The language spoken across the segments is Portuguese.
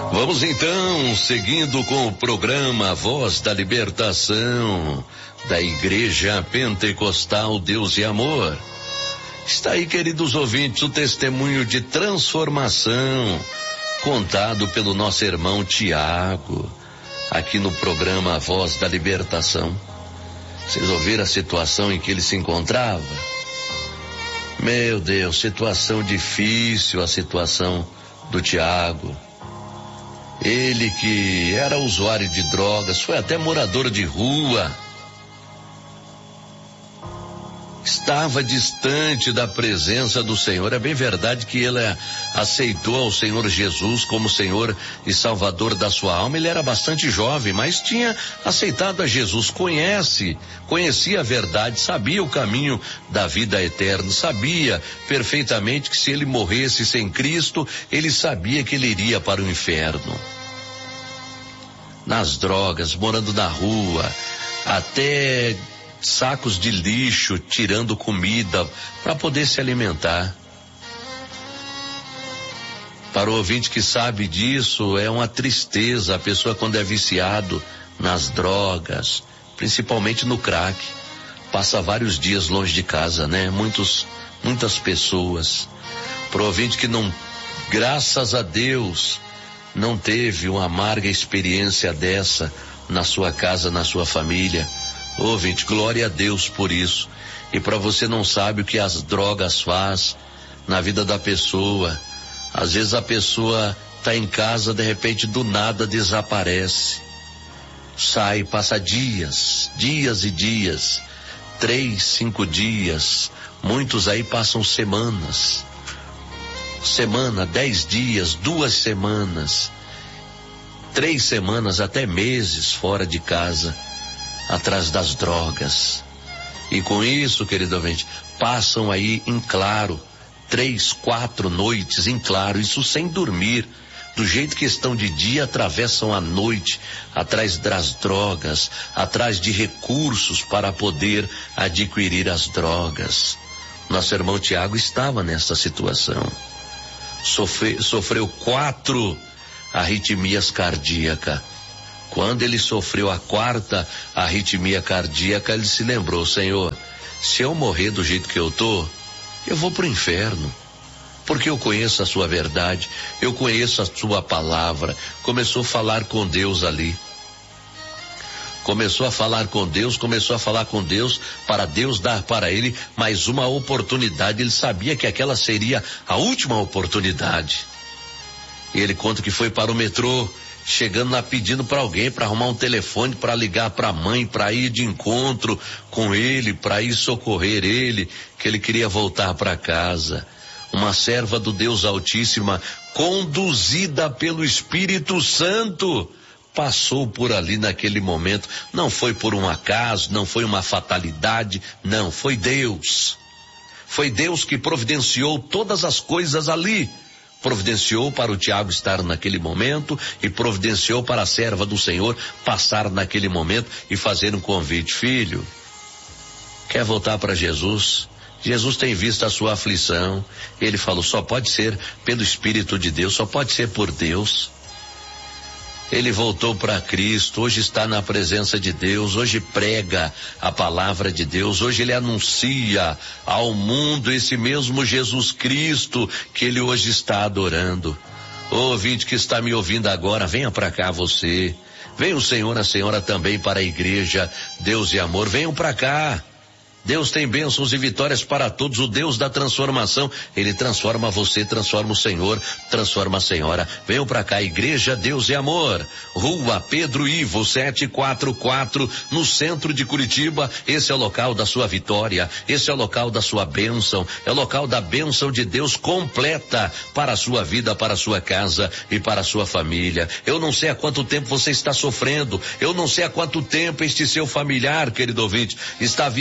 Vamos então, seguindo com o programa Voz da Libertação, da Igreja Pentecostal Deus e Amor. Está aí, queridos ouvintes, o testemunho de transformação, contado pelo nosso irmão Tiago, aqui no programa Voz da Libertação. Vocês ouviram a situação em que ele se encontrava? Meu Deus, situação difícil, a situação do Tiago. Ele que era usuário de drogas, foi até morador de rua, estava distante da presença do Senhor. É bem verdade que ele aceitou ao Senhor Jesus como Senhor e Salvador da sua alma. Ele era bastante jovem, mas tinha aceitado a Jesus, conhecia a verdade, sabia o caminho da vida eterna, sabia perfeitamente que se ele morresse sem Cristo, ele sabia que ele iria para o inferno. Nas drogas, morando na rua, até sacos de lixo, tirando comida para poder se alimentar. Para o ouvinte que sabe disso, é uma tristeza a pessoa quando é viciado nas drogas, principalmente no crack, passa vários dias longe de casa, né? Muitas pessoas. Para o ouvinte que não, graças a Deus, não teve uma amarga experiência dessa na sua casa, na sua família. Ouvinte, glória a Deus por isso. E para você não sabe o que as drogas faz na vida da pessoa. Às vezes a pessoa está em casa, de repente do nada desaparece. Sai, passa dias e dias, 3, 5 dias. Muitos aí passam semanas. 10 dias, 2 semanas, 3 semanas, até meses fora de casa, atrás das drogas. E com isso, querido ouvinte, passam aí em claro, 3, 4 noites em claro, isso sem dormir. Do jeito que estão de dia, atravessam a noite atrás das drogas, atrás de recursos para poder adquirir as drogas. Nosso irmão Tiago estava nessa situação. Sofreu 4 arritmias cardíacas. Quando ele sofreu a 4ª arritmia cardíaca, ele se lembrou: Senhor, se eu morrer do jeito que eu vou pro inferno, porque eu conheço a sua verdade, eu conheço a sua palavra. Começou a falar com Deus ali. Começou a falar com Deus para Deus dar para ele mais uma oportunidade. Ele sabia que aquela seria a última oportunidade. E ele conta que foi para o metrô, chegando lá pedindo para alguém para arrumar um telefone, para ligar para a mãe, para ir de encontro com ele, para ir socorrer ele, que ele queria voltar para casa. Uma serva do Deus Altíssima, conduzida pelo Espírito Santo, passou por ali naquele momento. Não foi por um acaso, não foi uma fatalidade, não, foi Deus. Foi Deus que providenciou todas as coisas ali. Providenciou para o Tiago estar naquele momento e providenciou para a serva do Senhor passar naquele momento e fazer um convite. Filho, quer voltar para Jesus? Jesus tem visto a sua aflição. Ele falou: só pode ser pelo Espírito de Deus, só pode ser por Deus. Ele voltou para Cristo, hoje está na presença de Deus, hoje prega a palavra de Deus, hoje ele anuncia ao mundo esse mesmo Jesus Cristo que ele hoje está adorando. Ouvinte que está me ouvindo agora, venha para cá você, venha o Senhor, a senhora também para a igreja Deus e Amor, venham para cá. Deus tem bênçãos e vitórias para todos. O Deus da transformação, ele transforma você, transforma o Senhor, transforma a senhora. Venham para cá, Igreja Deus e Amor, Rua Pedro Ivo 744, no centro de Curitiba. Esse é o local da sua vitória, esse é o local da sua bênção, é o local da bênção de Deus completa para a sua vida, para a sua casa e para a sua família. Eu não sei há quanto tempo você está sofrendo, eu não sei há quanto tempo este seu familiar, querido ouvinte, está viciado na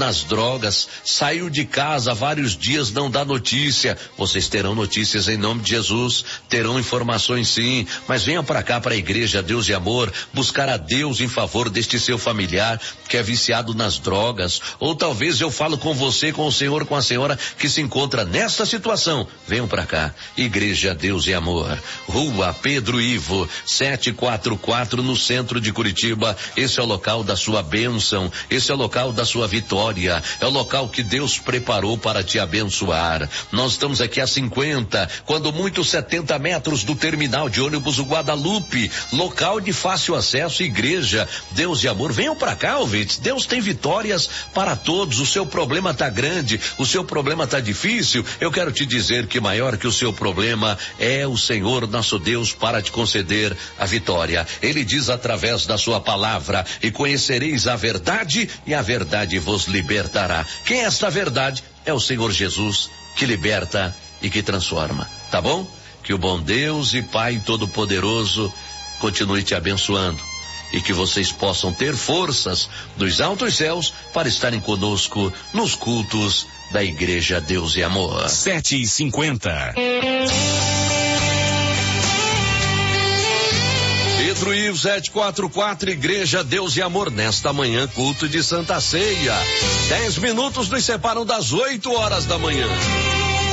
nas drogas, saiu de casa há vários dias, não dá notícia. Vocês terão notícias em nome de Jesus, terão informações sim, mas venham para cá, para a igreja Deus e Amor, buscar a Deus em favor deste seu familiar que é viciado nas drogas, ou talvez eu falo com você, com o senhor, com a senhora que se encontra nesta situação. Venham para cá, igreja Deus e Amor, Rua Pedro Ivo, 744, no centro de Curitiba. Esse é o local da sua bênção, esse é o local da sua vitória, é o local que Deus preparou para te abençoar. Nós estamos aqui a 50, quando muito 70 metros do terminal de ônibus Guadalupe, local de fácil acesso, igreja Deus e Amor. Venham para cá, ouvintes, Deus tem vitórias para todos. O seu problema tá grande, o seu problema tá difícil, eu quero te dizer que maior que o seu problema é o Senhor nosso Deus para te conceder a vitória. Ele diz através da sua palavra: e conhecereis a verdade, e a verdade vos libertará. Quem é esta verdade? É o Senhor Jesus, que liberta e que transforma, tá bom? Que o bom Deus e Pai Todo-Poderoso continue te abençoando e que vocês possam ter forças dos altos céus para estarem conosco nos cultos da Igreja Deus e Amor. 7h50. Pedro Ivo 744, Igreja Deus e Amor, nesta manhã, culto de Santa Ceia. 10 minutos nos separam das 8 horas da manhã.